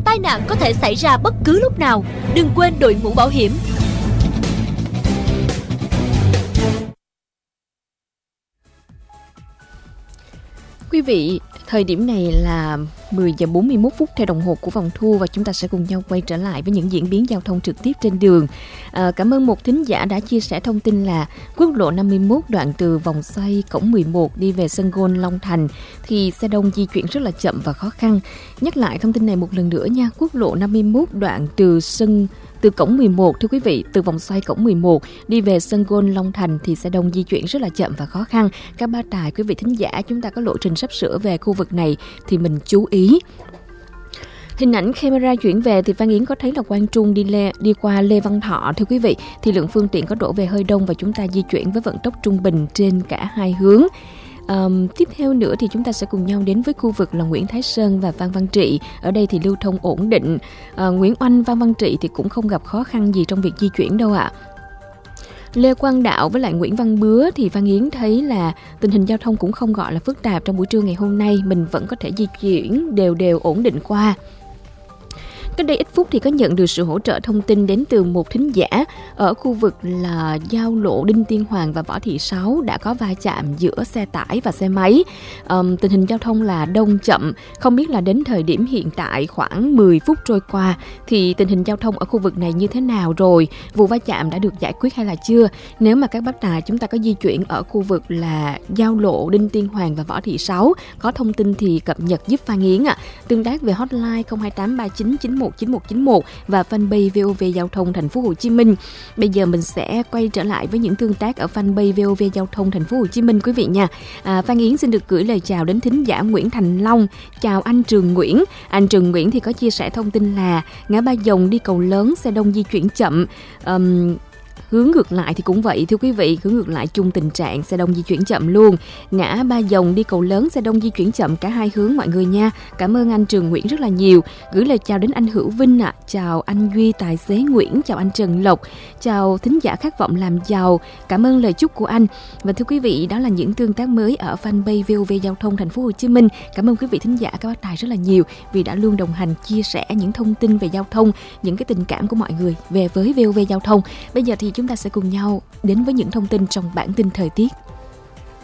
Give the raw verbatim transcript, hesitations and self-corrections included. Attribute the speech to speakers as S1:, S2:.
S1: tai nạn có thể xảy ra bất cứ lúc nào. Đừng quên đội mũ bảo hiểm.
S2: Quý vị, thời điểm này là mười giờ bốn mươi mốt phút theo đồng hồ của Phòng Thu và chúng ta sẽ cùng nhau quay trở lại với những diễn biến giao thông trực tiếp trên đường. À, cảm ơn một thính giả đã chia sẻ thông tin là quốc lộ năm mươi mốt đoạn từ vòng xoay cổng mười một đi về sân golf Long Thành thì xe đông di chuyển rất là chậm và khó khăn. Nhắc lại thông tin này một lần nữa nha, quốc lộ năm mươi mốt đoạn từ sân từ cổng mười một, thưa quý vị, từ vòng xoay cổng mười một đi về sân golf Long Thành thì xe đông di chuyển rất là chậm và khó khăn. Các bác tài, quý vị thính giả, chúng ta có lộ trình sắp sửa về khu vực này thì mình chú ý. Hình ảnh camera chuyển về thì Phan Yến có thấy là Quang Trung đi lê, đi qua Lê Văn Thọ, thưa quý vị, thì lượng phương tiện có đổ về hơi đông và chúng ta di chuyển với vận tốc trung bình trên cả hai hướng. Um, tiếp theo nữa thì chúng ta sẽ cùng nhau đến với khu vực là Nguyễn Thái Sơn và Phan Văn Trị. Ở đây thì lưu thông ổn định. uh, Nguyễn Oanh, Phan Văn Trị thì cũng không gặp khó khăn gì trong việc di chuyển đâu ạ. Lê Quang Đạo với lại Nguyễn Văn Bứa thì Phan Yến thấy là tình hình giao thông cũng không gọi là phức tạp. Trong buổi trưa ngày hôm nay mình vẫn có thể di chuyển đều đều ổn định qua. Cách đây ít phút thì có nhận được sự hỗ trợ thông tin đến từ một thính giả ở khu vực là giao lộ Đinh Tiên Hoàng và Võ Thị Sáu đã có va chạm giữa xe tải và xe máy. Um, tình hình giao thông là đông chậm, không biết là đến thời điểm hiện tại khoảng mười phút trôi qua thì tình hình giao thông ở khu vực này như thế nào rồi, vụ va chạm đã được giải quyết hay là chưa. Nếu mà các bác tài chúng ta có di chuyển ở khu vực là giao lộ Đinh Tiên Hoàng và Võ Thị Sáu có thông tin thì cập nhật giúp Phan Yến ạ. À. Tương tác về hotline không hai tám ba chín chín một chín một chín một và fanpage vê o vê Giao thông Thành phố Hồ Chí Minh. Bây giờ mình sẽ quay trở lại với những tương tác ở fanpage vê o vê Giao thông Thành phố Hồ Chí Minh quý vị nha. À, Phan Yến xin được gửi lời chào đến thính giả Nguyễn Thành Long. Chào anh Trường Nguyễn. Anh Trường Nguyễn thì có chia sẻ thông tin là ngã Ba Dòng đi Cầu Lớn xe đông di chuyển chậm. Um, Hướng ngược lại thì cũng vậy thưa quý vị, hướng ngược lại chung tình trạng xe đông di chuyển chậm luôn. Ngã Ba Dòng đi Cầu Lớn xe đông di chuyển chậm cả hai hướng mọi người nha. Cảm ơn anh Trường Nguyễn rất là nhiều. Gửi lời chào đến anh Hữu Vinh ạ. À. Chào anh Duy tài xế Nguyễn, chào anh Trần Lộc, chào thính giả khát vọng làm giàu. Cảm ơn lời chúc của anh. Và thưa quý vị, đó là những tương tác mới ở fanpage vê o vê Giao thông Thành phố Hồ Chí Minh. Cảm ơn quý vị thính giả các bác tài rất là nhiều vì đã luôn đồng hành chia sẻ những thông tin về giao thông, những cái tình cảm của mọi người về với vê o vê Giao thông. Bây giờ thì chúng ta sẽ cùng nhau đến với những thông tin trong bản tin thời tiết.